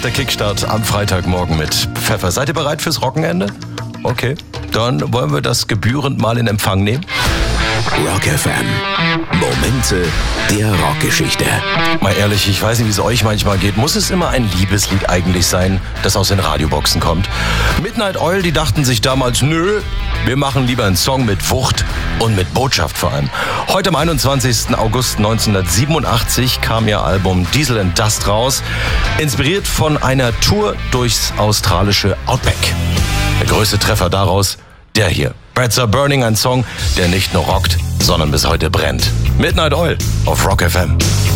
ist der Kickstart am Freitagmorgen mit Pfeffer. Seid ihr bereit fürs Rockenende? Okay, dann wollen wir das gebührend mal in Empfang nehmen. Rock FM. Momente der Rockgeschichte. Mal ehrlich, ich weiß nicht, wie es euch manchmal geht. Muss es immer ein Liebeslied eigentlich sein, das aus den Radioboxen kommt? Midnight Oil, die dachten sich damals, nö, wir machen lieber einen Song mit Wucht und mit Botschaft vor allem. Heute am 21. August 1987 kam ihr Album Diesel and Dust raus, inspiriert von einer Tour durchs australische Outback. Der größte Treffer daraus, der hier. Breads Are Burning, ein Song, der nicht nur rockt, sondern bis heute brennt. Midnight Oil auf Rock FM.